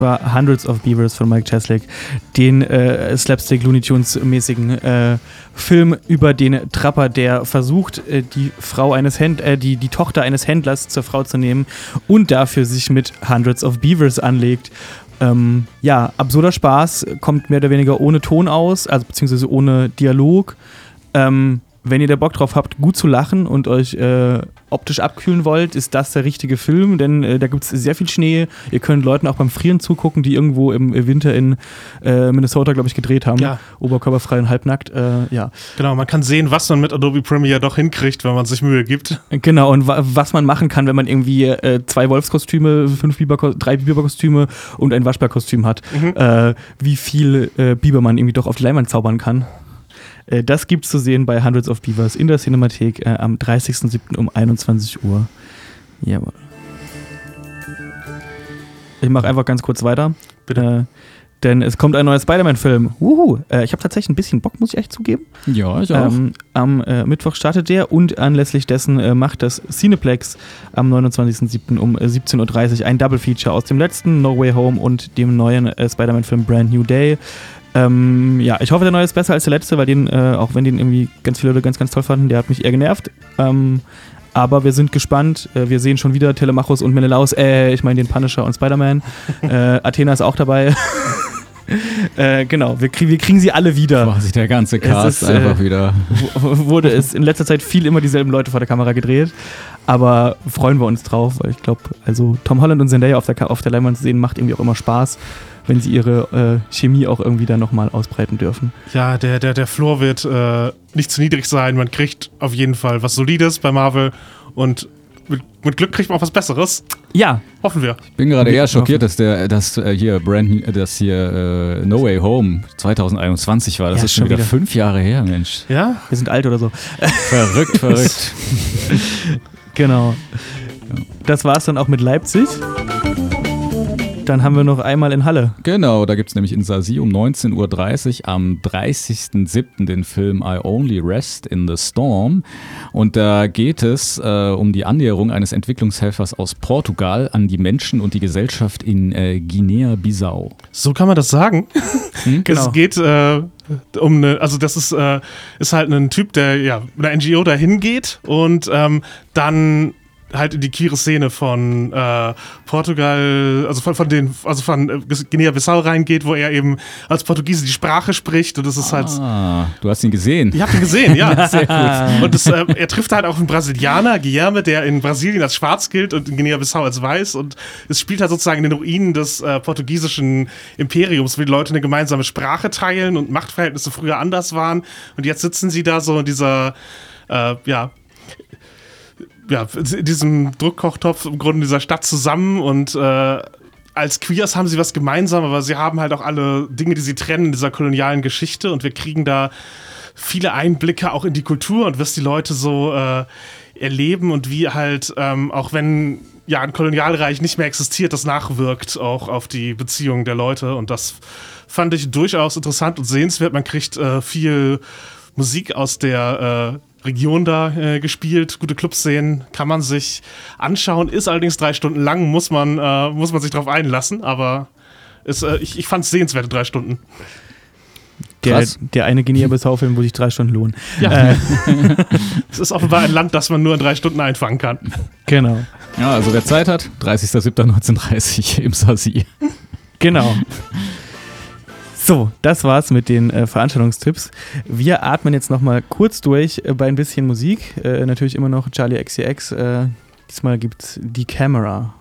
war Hundreds of Beavers von Mike Cheslak, den Slapstick Looney Tunes mäßigen Film über den Trapper, der versucht, die Tochter eines Händlers zur Frau zu nehmen und dafür sich mit Hundreds of Beavers anlegt. Absurder Spaß, kommt mehr oder weniger ohne Ton aus, also beziehungsweise ohne Dialog. Wenn ihr da Bock drauf habt, gut zu lachen und euch optisch abkühlen wollt, ist das der richtige Film, denn da gibt es sehr viel Schnee. Ihr könnt Leuten auch beim Frieren zugucken, die irgendwo im Winter in Minnesota, glaube ich, gedreht haben. Ja. Oberkörperfrei und halbnackt. Genau, man kann sehen, was man mit Adobe Premiere doch hinkriegt, wenn man sich Mühe gibt. Genau, und was man machen kann, wenn man irgendwie 2 Wolfskostüme, 3 Biberkostüme und ein Waschbärkostüm hat. Wie viel Biber man irgendwie doch auf die Leinwand zaubern kann. Das gibt's zu sehen bei Hundreds of Beavers in der Cinemathek am 30.07. um 21 Uhr. Jawohl. Ich mache einfach ganz kurz weiter. Bitte. Denn es kommt ein neuer Spider-Man-Film. Ich habe tatsächlich ein bisschen Bock, muss ich echt zugeben. Ja, ich auch. Am Mittwoch startet der und anlässlich dessen macht das Cineplex am 29.07. um 17.30 Uhr ein Double-Feature aus dem letzten No Way Home und dem neuen Spider-Man-Film Brand New Day. Ich hoffe, der neue ist besser als der letzte, weil auch wenn den irgendwie ganz viele Leute ganz, ganz toll fanden, der hat mich eher genervt. Aber wir sind gespannt. Wir sehen schon wieder Telemachus und Menelaus, ich meine den Punisher und Spider-Man. Athena ist auch dabei. Genau, wir kriegen sie alle wieder. Quasi der ganze Cast einfach wieder. Wurde es in letzter Zeit viel immer dieselben Leute vor der Kamera gedreht. Aber freuen wir uns drauf, weil ich glaube, also Tom Holland und Zendaya auf der Leinwand zu sehen, macht irgendwie auch immer Spaß, wenn sie ihre Chemie auch irgendwie dann nochmal ausbreiten dürfen. Ja, der Floor wird nicht zu niedrig sein. Man kriegt auf jeden Fall was Solides bei Marvel und mit Glück kriegt man auch was Besseres. Ja. Hoffen wir. Ich bin gerade eher schockiert, dass hier No Way Home 2021 war. Das ist schon wieder 5 Jahre her, Mensch. Ja? Wir sind alt oder so. Verrückt. Genau. Das war's dann auch mit Leipzig. Dann haben wir noch einmal in Halle. Genau, da gibt es nämlich in Sazi um 19.30 Uhr am 30.07. den Film I Only Rest in the Storm. Und da geht es um die Annäherung eines Entwicklungshelfers aus Portugal an die Menschen und die Gesellschaft in Guinea-Bissau. So kann man das sagen. Genau. Es geht das ist halt ein Typ, der mit einer NGO dahin geht und dann halt in die queere Szene von Portugal, von Guinea-Bissau reingeht, wo er eben als Portugiese die Sprache spricht und das ist halt... Du hast ihn gesehen. Ich hab ihn gesehen, ja. Sehr gut. Und er trifft halt auch einen Brasilianer, Guilherme, der in Brasilien als schwarz gilt und in Guinea-Bissau als weiß und es spielt halt sozusagen in den Ruinen des portugiesischen Imperiums, wo die Leute eine gemeinsame Sprache teilen und Machtverhältnisse früher anders waren und jetzt sitzen sie da so in dieser, in diesem Druckkochtopf im Grunde dieser Stadt zusammen und als Queers haben sie was gemeinsam, aber sie haben halt auch alle Dinge, die sie trennen in dieser kolonialen Geschichte und wir kriegen da viele Einblicke auch in die Kultur und was die Leute so erleben und wie halt, auch wenn ein Kolonialreich nicht mehr existiert, das nachwirkt auch auf die Beziehungen der Leute und das fand ich durchaus interessant und sehenswert. Man kriegt viel Musik aus der Region da gespielt, gute Clubszenen, kann man sich anschauen, ist allerdings 3 Stunden lang, muss man sich drauf einlassen, aber ich fand es sehenswerte 3 Stunden. Der eine Guinea-Bissau-Film, wo sich 3 Stunden lohnen. Ja. Es ist offenbar ein Land, das man nur in 3 Stunden einfangen kann. Genau. Ja, also wer Zeit hat, 30.07.1930 im Sazi. Genau. So, das war's mit den Veranstaltungstipps. Wir atmen jetzt nochmal kurz durch bei ein bisschen Musik. Natürlich immer noch Charli XCX. Diesmal gibt's Die Camera.